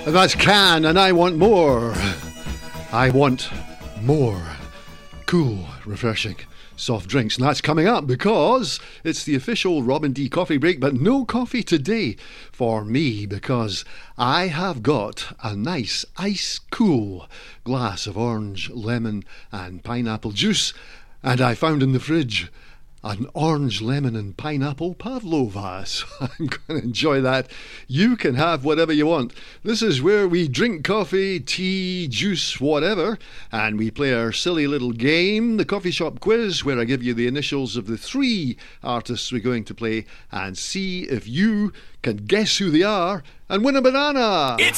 That's Can, and I want more. I want more cool, refreshing soft drinks. And that's coming up because it's the official Robin D coffee break, but no coffee today for me because I have got a nice ice cool glass of orange, lemon and pineapple juice, and I found in the fridge an orange, lemon and pineapple pavlova. So I'm going to enjoy that. You can have whatever you want. This is where we drink coffee, tea, juice, whatever, and we play our silly little game, the coffee shop quiz, where I give you the initials of the 3 artists we're going to play and see if you can guess who they are and win a banana.